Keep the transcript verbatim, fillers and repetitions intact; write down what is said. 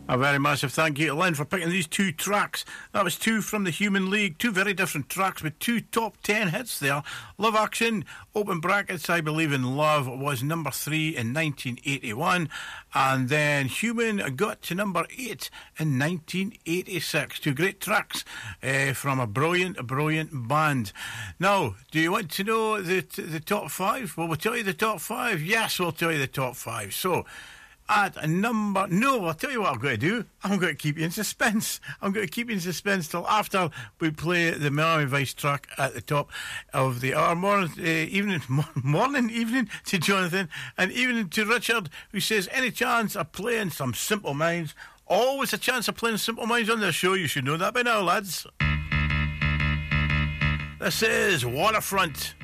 A very massive thank you to Lynn for picking these two tracks. That was two from the Human League, two very different tracks with two top ten hits there. Love Action, open brackets, I Believe in Love, was number three in nineteen eighty-one, and then Human got to number eight in nineteen eighty-six. Two great tracks uh, from a brilliant, brilliant band. Now, do you want to know the, the top five? Well, we'll tell you the top five. Yes, we'll tell you the top five. So, at a number... No, I'll tell you what I'm going to do. I'm going to keep you in suspense. I'm going to keep you in suspense till after we play the Miami Vice track at the top of the hour. Morning, uh, evening, morning, evening to Jonathan, and evening to Richard, who says, any chance of playing some Simple Minds? Always a chance of playing Simple Minds on this show. You should know that by now, lads. This is Waterfront.